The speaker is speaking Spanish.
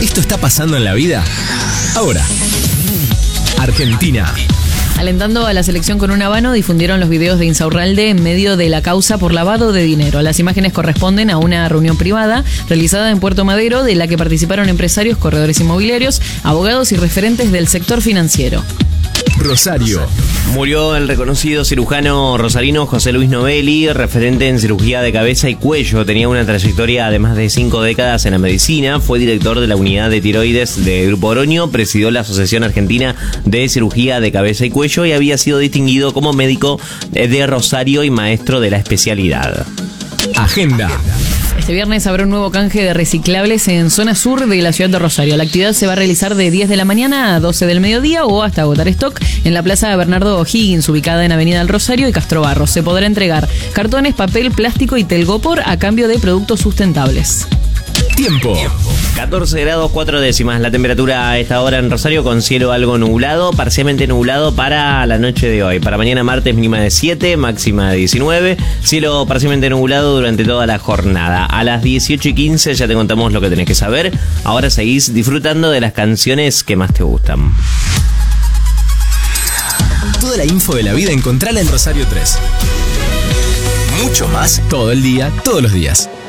¿Esto está pasando en la vida? Ahora, Argentina. Alentando a la selección con un habano, difundieron los videos de Insaurralde en medio de la causa por lavado de dinero. Las imágenes corresponden a una reunión privada realizada en Puerto Madero, de la que participaron empresarios, corredores inmobiliarios, abogados y referentes del sector financiero. Rosario. Murió el reconocido cirujano rosarino José Luis Novelli, referente en cirugía de cabeza y cuello. Tenía una trayectoria de más de 5 décadas en la medicina. Fue director de la unidad de tiroides de Grupo Oroño, presidió la Asociación Argentina de Cirugía de Cabeza y Cuello y había sido distinguido como médico de Rosario y maestro de la especialidad. Agenda. Este viernes habrá un nuevo canje de reciclables en zona sur de la ciudad de Rosario. La actividad se va a realizar de 10 de la mañana a 12 del mediodía o hasta agotar stock en la plaza de Bernardo O'Higgins, ubicada en Avenida del Rosario y Castro Barros. Se podrá entregar cartones, papel, plástico y telgopor a cambio de productos sustentables. Tiempo. 14 grados 4 décimas la temperatura a esta hora en Rosario, con cielo algo nublado, parcialmente nublado para la noche de hoy. Para mañana martes mínima de 7, máxima de 19, cielo parcialmente nublado durante toda la jornada. A las 18:15 ya te contamos lo que tenés que saber. Ahora seguís disfrutando de las canciones que más te gustan. Toda la info de la vida encontrala en Rosario 3. Mucho más todo el día, todos los días.